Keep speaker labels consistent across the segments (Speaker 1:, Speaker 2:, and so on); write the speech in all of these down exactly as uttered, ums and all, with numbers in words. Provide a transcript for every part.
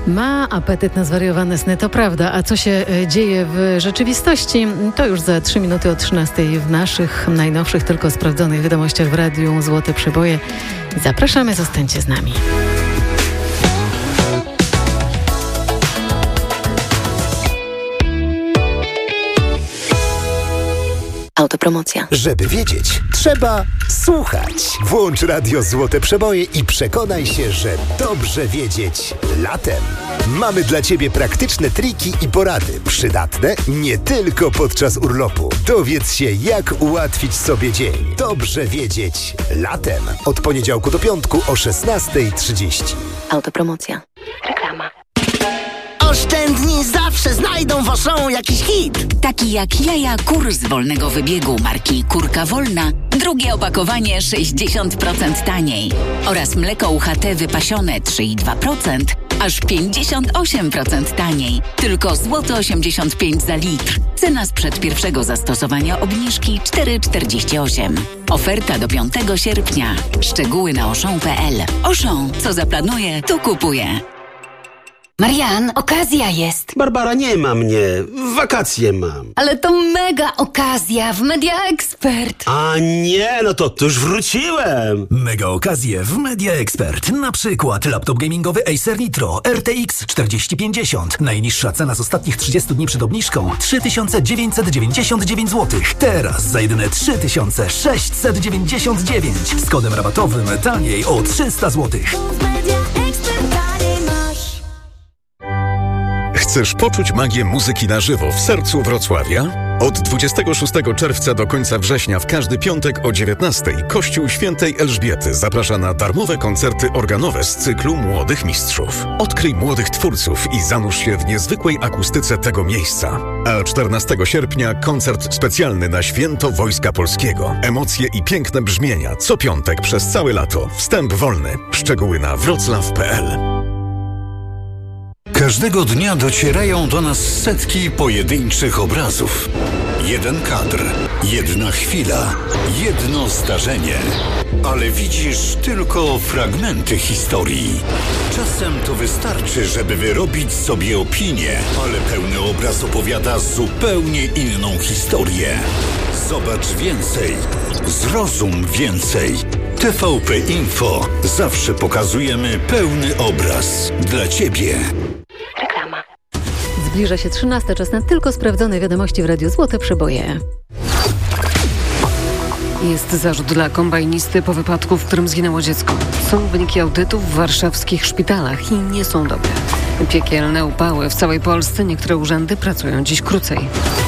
Speaker 1: Ma apetyt na zwariowane sny, to prawda. A co się dzieje w rzeczywistości? To już za trzy minuty o trzynastej w naszych najnowszych, tylko sprawdzonych wiadomościach w Radiu Złote Przeboje. Zapraszamy, zostańcie z nami.
Speaker 2: Autopromocja.
Speaker 3: Żeby wiedzieć, trzeba słuchać. Włącz Radio Złote Przeboje i przekonaj się, że dobrze wiedzieć latem. Mamy dla Ciebie praktyczne triki i porady, przydatne nie tylko podczas urlopu. Dowiedz się, jak ułatwić sobie dzień. Dobrze wiedzieć latem. Od poniedziałku do piątku o szesnasta trzydzieści.
Speaker 2: Autopromocja. Reklama.
Speaker 4: Oszczędni zawsze znajdą w Auchan jakiś hit.
Speaker 5: Taki jak jaja kur z wolnego wybiegu marki Kurka Wolna. Drugie opakowanie sześćdziesiąt procent taniej. Oraz mleko U H T wypasione trzy i dwa procent. Aż pięćdziesiąt osiem procent taniej. Tylko złoty osiemdziesiąt pięć za litr. Cena sprzed pierwszego zastosowania obniżki cztery czterdzieści osiem. Oferta do piątego sierpnia. Szczegóły na auchan kropka p l. Auchan, co zaplanuje, to kupuje.
Speaker 6: Marian, okazja jest.
Speaker 7: Barbara, nie ma mnie. Wakacje mam.
Speaker 6: Ale to mega okazja w Media Expert.
Speaker 7: A nie, no to, to już wróciłem.
Speaker 8: Mega okazje w Media Expert. Na przykład laptop gamingowy Acer Nitro R T X czterdzieści pięćdziesiąt. Najniższa cena z ostatnich trzydziestu dni przed obniżką trzy tysiące dziewięćset dziewięćdziesiąt dziewięć złotych. Teraz za jedyne trzy tysiące sześćset dziewięćdziesiąt dziewięć. Z kodem rabatowym taniej o trzysta złotych.
Speaker 9: Chcesz poczuć magię muzyki na żywo w sercu Wrocławia? Od dwudziestego szóstego czerwca do końca września w każdy piątek o dziewiętnastej Kościół Świętej Elżbiety zaprasza na darmowe koncerty organowe z cyklu Młodych Mistrzów. Odkryj młodych twórców i zanurz się w niezwykłej akustyce tego miejsca. A czternastego sierpnia koncert specjalny na Święto Wojska Polskiego. Emocje i piękne brzmienia co piątek przez całe lato. Wstęp wolny. Szczegóły na wroclaw kropka p l.
Speaker 10: Każdego dnia docierają do nas setki pojedynczych obrazów. Jeden kadr, jedna chwila, jedno zdarzenie. Ale widzisz tylko fragmenty historii. Czasem to wystarczy, żeby wyrobić sobie opinię, ale pełny obraz opowiada zupełnie inną historię. Zobacz więcej, zrozum więcej. T V P Info. Zawsze pokazujemy pełny obraz dla Ciebie.
Speaker 2: Reklama.
Speaker 1: Zbliża się trzynasta, czas na tylko sprawdzone wiadomości w Radiu Złote Przeboje.
Speaker 11: Jest zarzut dla kombajnisty po wypadku, w którym zginęło dziecko. Są wyniki audytów w warszawskich szpitalach i nie są dobre. Piekielne upały w całej Polsce. Niektóre urzędy pracują dziś krócej.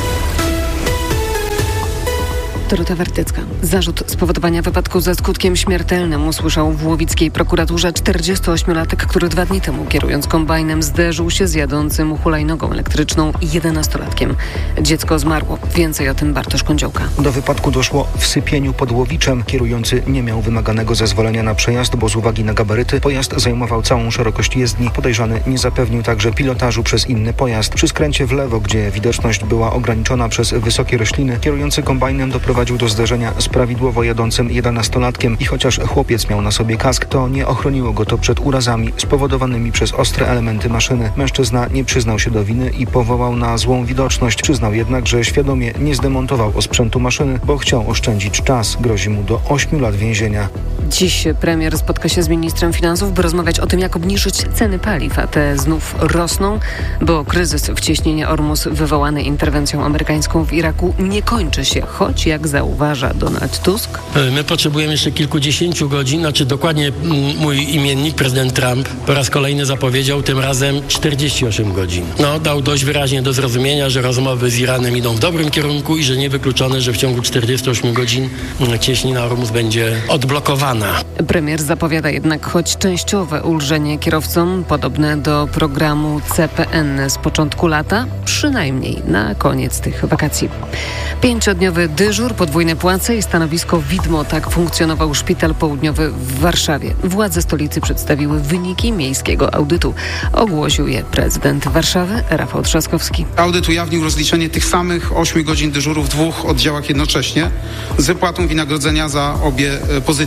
Speaker 11: Dorota Wertycka. Zarzut spowodowania wypadku ze skutkiem śmiertelnym usłyszał w łowickiej prokuraturze czterdziestoośmiolatek, który dwa dni temu, kierując kombajnem, zderzył się z jadącym hulajnogą elektryczną i jedenastolatkiem. Dziecko zmarło. Więcej o tym Bartosz Kądziołka.
Speaker 12: Do wypadku doszło w Sypieniu pod Łowiczem. Kierujący nie miał wymaganego zezwolenia na przejazd, bo z uwagi na gabaryty pojazd zajmował całą szerokość jezdni. Podejrzany nie zapewnił także pilotażu przez inny pojazd. Przy skręcie w lewo, gdzie widoczność była ograniczona przez wysokie rośliny, kierujący kombajnem doprowadził do zderzenia z prawidłowo jadącym jedenastolatkiem i chociaż chłopiec miał na sobie kask, to nie ochroniło go to przed urazami spowodowanymi przez ostre elementy maszyny. Mężczyzna nie przyznał się do winy i powołał na złą widoczność. Przyznał jednak, że świadomie nie zdemontował osprzętu maszyny, bo chciał oszczędzić czas. Grozi mu do ośmiu lat więzienia.
Speaker 11: Dziś premier spotka się z ministrem finansów, by rozmawiać o tym, jak obniżyć ceny paliw, a te znów rosną, bo kryzys w cieśninie Ormus wywołany interwencją amerykańską w Iraku nie kończy się, choć jak zauważa Donald Tusk.
Speaker 13: My potrzebujemy jeszcze kilkudziesięciu godzin, znaczy dokładnie mój imiennik, prezydent Trump, po raz kolejny zapowiedział tym razem czterdzieści osiem godzin. No, dał dość wyraźnie do zrozumienia, że rozmowy z Iranem idą w dobrym kierunku i że niewykluczone, że w ciągu czterdziestu ośmiu godzin cieśnina Ormus będzie odblokowana.
Speaker 11: Premier zapowiada jednak choć częściowe ulżenie kierowcom, podobne do programu C P N z początku lata, przynajmniej na koniec tych wakacji. Pięciodniowy dyżur, podwójne płace i stanowisko widmo. Tak funkcjonował Szpital Południowy w Warszawie. Władze stolicy przedstawiły wyniki miejskiego audytu. Ogłosił je prezydent Warszawy Rafał Trzaskowski.
Speaker 14: Audyt ujawnił rozliczenie tych samych ośmiu godzin dyżuru w dwóch oddziałach jednocześnie z wypłatą wynagrodzenia za obie pozycje.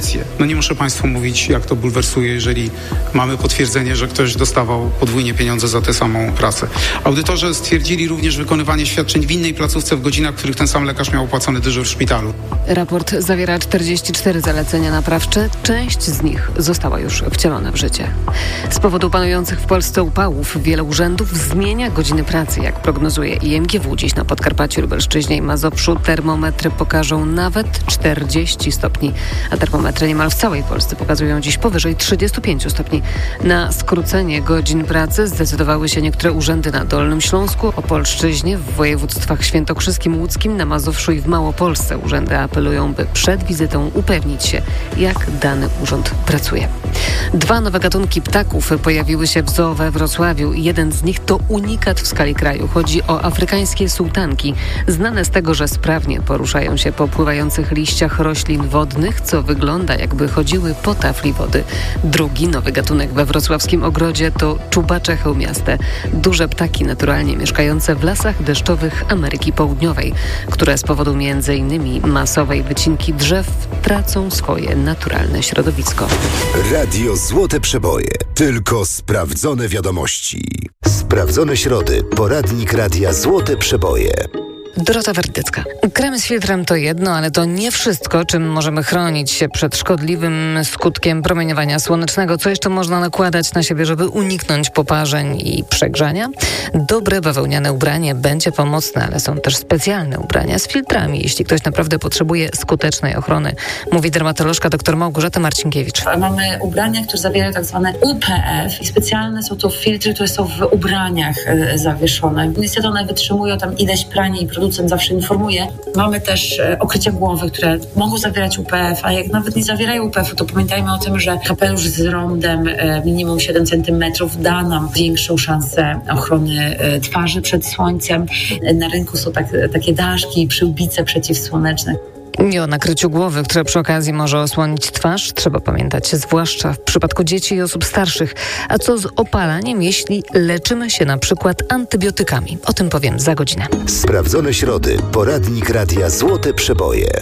Speaker 14: No nie muszę Państwu mówić, jak to bulwersuje, jeżeli mamy potwierdzenie, że ktoś dostawał podwójnie pieniądze za tę samą pracę. Audytorzy stwierdzili również wykonywanie świadczeń w innej placówce w godzinach, w których ten sam lekarz miał opłacony dyżur w szpitalu.
Speaker 11: Raport zawiera czterdzieści cztery zalecenia naprawcze. Część z nich została już wcielona w życie. Z powodu panujących w Polsce upałów wiele urzędów zmienia godziny pracy, jak prognozuje I M G W. Dziś na Podkarpaciu, Lubelszczyźnie i Mazowszu termometry pokażą nawet czterdzieści stopni, a termometry niemal w całej Polsce pokazują dziś powyżej trzydzieści pięć stopni. Na skrócenie godzin pracy zdecydowały się niektóre urzędy na Dolnym Śląsku, Opolszczyźnie, w województwach świętokrzyskim, łódzkim, na Mazowszu i w Małopolsce. Urzędy apelują, by przed wizytą upewnić się, jak dany urząd pracuje. Dwa nowe gatunki ptaków pojawiły się w zoo we Wrocławiu. Jeden z nich to unikat w skali kraju. Chodzi o afrykańskie sułtanki, znane z tego, że sprawnie poruszają się po pływających liściach roślin wodnych, co wygląda, jakby chodziły po tafli wody. Drugi nowy gatunek we wrocławskim ogrodzie to czubacze hełmiaste. Duże ptaki naturalnie mieszkające w lasach deszczowych Ameryki Południowej, które z powodu między innymi masowej wycinki drzew tracą swoje naturalne środowisko.
Speaker 3: Radio Złote Przeboje. Tylko sprawdzone wiadomości. Sprawdzone środy. Poradnik Radia Złote Przeboje.
Speaker 11: Dorota Werdycka. Kremy z filtrem to jedno, ale to nie wszystko, czym możemy chronić się przed szkodliwym skutkiem promieniowania słonecznego. Co jeszcze można nakładać na siebie, żeby uniknąć poparzeń i przegrzania? Dobre bawełniane ubranie będzie pomocne, ale są też specjalne ubrania z filtrami, jeśli ktoś naprawdę potrzebuje skutecznej ochrony, mówi dermatolożka dr Małgorzata Marcinkiewicz.
Speaker 15: Mamy ubrania, które zawierają tak zwane U P F i specjalne są to filtry, które są w ubraniach zawieszone. Niestety one wytrzymują tam ileś prania i producent zawsze informuje. Mamy też e, okrycia głowy, które mogą zawierać U P F, a jak nawet nie zawierają U P F-u, to pamiętajmy o tym, że kapelusz z rondem e, minimum siedem centymetrów da nam większą szansę ochrony e, twarzy przed słońcem. E, na rynku są tak, takie daszki, przyłbice przeciwsłoneczne.
Speaker 11: I o nakryciu głowy, które przy okazji może osłonić twarz, trzeba pamiętać, zwłaszcza w przypadku dzieci i osób starszych. A co z opalaniem, jeśli leczymy się na przykład antybiotykami? O tym powiem za godzinę.
Speaker 3: Sprawdzone środy. Poradnik Radia Złote Przeboje.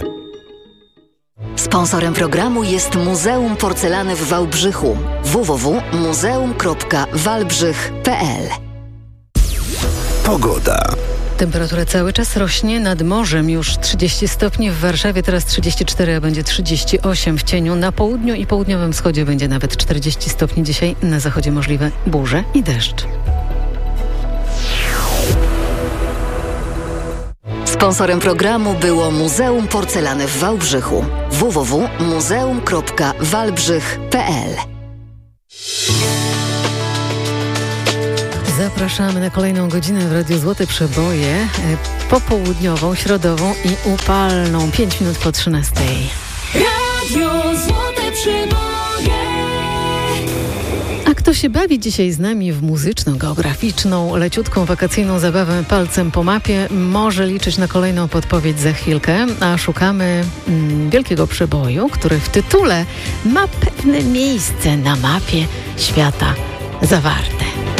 Speaker 16: Sponsorem programu jest Muzeum Porcelany w Wałbrzychu. w w w kropka muzeum kropka wałbrzych kropka p l.
Speaker 3: Pogoda.
Speaker 1: Temperatura cały czas rośnie, nad morzem już trzydzieści stopni, w Warszawie teraz trzydzieści cztery, a będzie trzydzieści osiem w cieniu. Na południu i południowym wschodzie będzie nawet czterdzieści stopni dzisiaj, na zachodzie możliwe burze i deszcz.
Speaker 16: Sponsorem programu było Muzeum Porcelany w Wałbrzychu. w w w kropka muzeum kropka wałbrzych kropka p l.
Speaker 1: Zapraszamy na kolejną godzinę w Radiu Złote Przeboje, popołudniową, środową i upalną, pięć minut po trzynastej.
Speaker 17: Radio Złote Przeboje.
Speaker 1: A kto się bawi dzisiaj z nami w muzyczną, geograficzną, leciutką, wakacyjną zabawę palcem po mapie, może liczyć na kolejną podpowiedź za chwilkę, a szukamy mm, wielkiego przeboju, który w tytule ma pewne miejsce na mapie świata zawarte.